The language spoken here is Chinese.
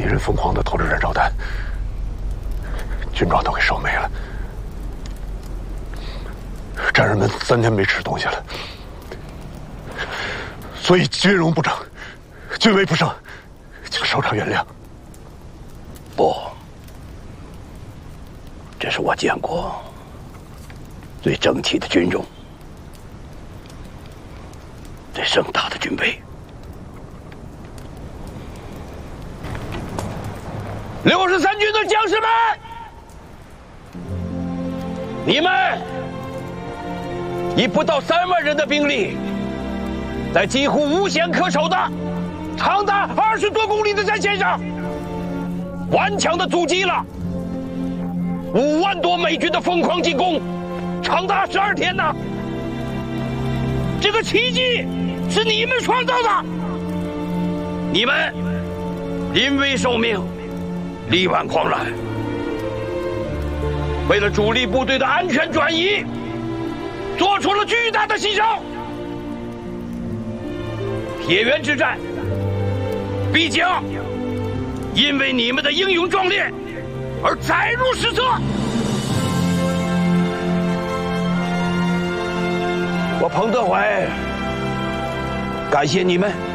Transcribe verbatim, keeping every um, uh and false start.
敌人疯狂地投着燃烧弹，军装都给烧没了。战士们三天没吃东西了，所以军容不整，军威不盛，请首长原谅。 不，这是我见过最整齐的军容，最盛大的军备。六十三军的将士们，你们以不到三万人的兵力，在几乎无险可守的长达二十多公里的战线上，顽强地阻击了五万多美军的疯狂进攻，长达十二天呐！这个奇迹是你们创造的，你们临危受命，力挽狂澜，为了主力部队的安全转移，做出了巨大的牺牲。铁原之战，必将因为你们的英勇壮烈而载入史册。我彭德怀感谢你们。